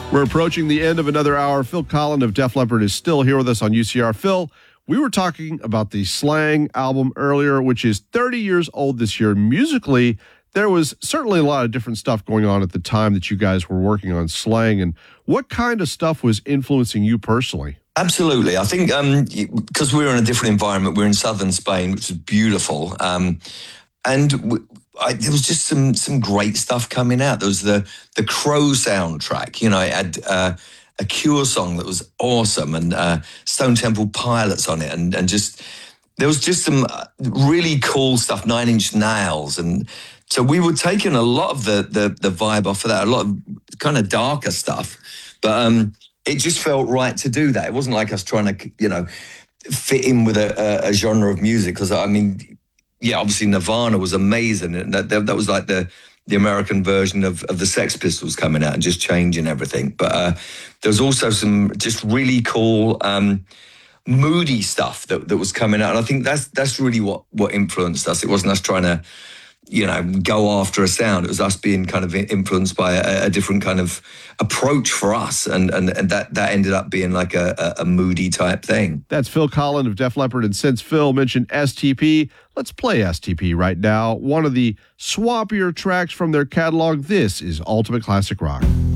We're approaching the end of another hour. Phil Collen of Def Leppard is still here with us on UCR. Phil, we were talking about the Slang album earlier, which is 30 years old this year. Musically, there was certainly a lot of different stuff going on at the time that you guys were working on Slang. And what kind of stuff was influencing you personally? Absolutely. I think because we were in a different environment, we're in southern Spain, which is beautiful. There was just some great stuff coming out. There was the Crow soundtrack. You know, it had a Cure song that was awesome, and Stone Temple Pilots on it, and just there was just some really cool stuff. 9 Inch Nails, and so we were taking a lot of the vibe off of that, a lot of kind of darker stuff, but it just felt right to do that. It wasn't like us trying to fit in with a genre of music, because I mean, yeah, obviously Nirvana was amazing, and that was like the American version of the Sex Pistols coming out and just changing everything. But there was also some just really cool, moody stuff that was coming out, and I think that's really what influenced us. It wasn't us trying to, go after a sound. It was us being kind of influenced by a different kind of approach for us, and that ended up being like a moody type thing. That's Phil Collen of Def Leppard, and since Phil mentioned STP, let's play STP right now. One of the swappier tracks from their catalog. This is Ultimate Classic Rock.